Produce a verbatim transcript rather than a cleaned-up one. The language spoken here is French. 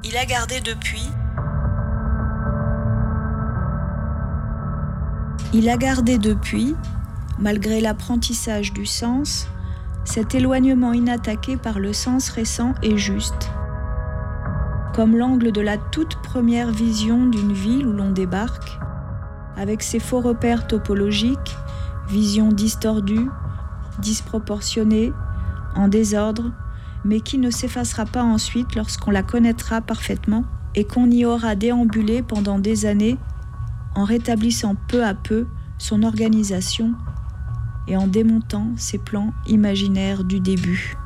Il a gardé depuis. Il a gardé depuis, malgré l'apprentissage du sens, cet éloignement inattaqué par le sens récent et juste. Comme l'angle de la toute première vision d'une ville où l'on débarque, avec ses faux repères topologiques, vision distordue, disproportionnée, en désordre, mais qui ne s'effacera pas ensuite lorsqu'on la connaîtra parfaitement et qu'on y aura déambulé pendant des années en rétablissant peu à peu son organisation et en démontant ses plans imaginaires du début.